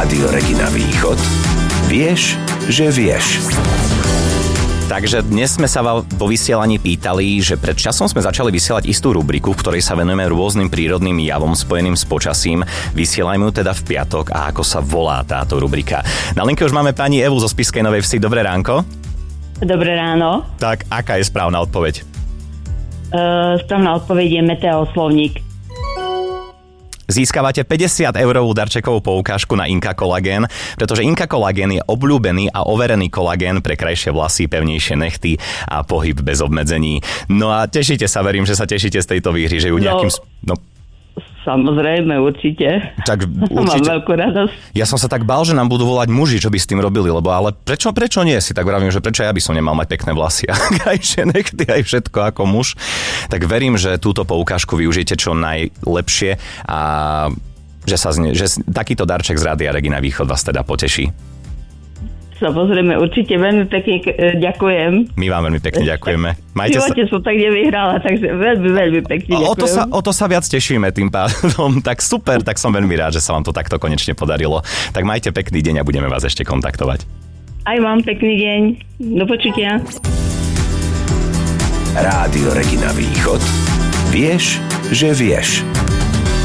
Rádio Regina Východ. Vieš, že vieš. Takže dnes sme sa vo vysielaní pýtali, že pred časom sme začali vysielať istú rubriku, v ktorej sa venujeme rôznym prírodným javom spojeným s počasím. Vysielajme ju teda v piatok a ako sa volá táto rubrika. Na linke už máme pani Evu zo Spišskej Novej Vsi. Dobré ránko. Dobré ráno. Tak, aká je správna odpoveď? Správna odpoveď je meteoslovník. Získavate 50-eurovú darčekovú poukážku na Inka Kolagén, pretože Inka Kolagén je obľúbený a overený kolagén pre krajšie vlasy, pevnejšie nechty a pohyb bez obmedzení. No a tešíte sa, verím, že sa tešíte z tejto výhry, že ju nejakým... Samozrejme, určite. Tak Mám určite. veľkú radosť. Ja som sa tak bál, že nám budú volať muži, čo by s tým robili, lebo ale prečo nie si? Tak vravím, že prečo ja by som nemal mať pekné vlasy a krajšie nechty aj všetko ako muž. Tak verím, že túto poukážku využijete čo najlepšie a že takýto darček z Rádia Regina Východ vás teda poteší. Samozrejme, určite veľmi pekne ďakujem. My vám veľmi pekne ďakujeme. V živote som tak nevyhrala, takže veľmi pekne ďakujem. O to sa viac tešíme tým pádom. Tak super, tak som veľmi rád, že sa vám to takto konečne podarilo. Tak majte pekný deň a budeme vás ešte kontaktovať. Aj vám pekný deň. Do počutia. Rádio Regina Východ. Vieš, že vieš.